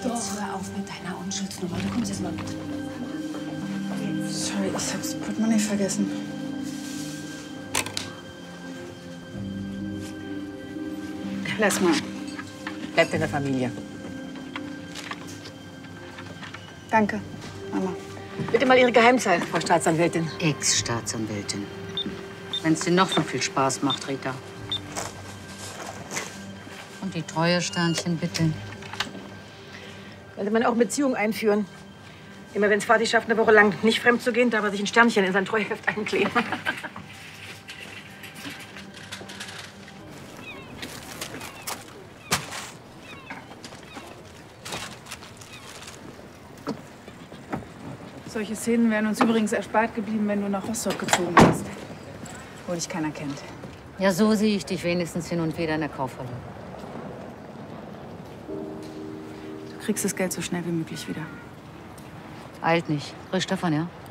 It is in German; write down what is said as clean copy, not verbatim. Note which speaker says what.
Speaker 1: Jetzt hör auf mit deiner Unschuldsnummer. Du kommst jetzt mal mit.
Speaker 2: Sorry, ich hab's Portemonnaie vergessen. Lass mal.
Speaker 1: Bleibt in der Familie.
Speaker 2: Danke, Mama.
Speaker 1: Bitte mal Ihre Geheimzahl, Frau Staatsanwältin.
Speaker 3: Ex-Staatsanwältin. Wenn es dir noch so viel Spaß macht, Rita. Und die Treuesternchen, bitte.
Speaker 1: Sollte man auch in Beziehungen einführen. Immer wenn es Vati schafft, eine Woche lang nicht fremd zu gehen, darf er sich ein Sternchen in sein Treuheft einkleben.
Speaker 2: Solche Szenen wären uns übrigens erspart geblieben, wenn du nach Rostock gezogen wärst. Wo dich keiner kennt.
Speaker 3: Ja, so sehe ich dich wenigstens hin und wieder in der Kaufhalle.
Speaker 2: Du kriegst das Geld so schnell wie möglich wieder.
Speaker 3: Eilt nicht. Frisch davon, ja?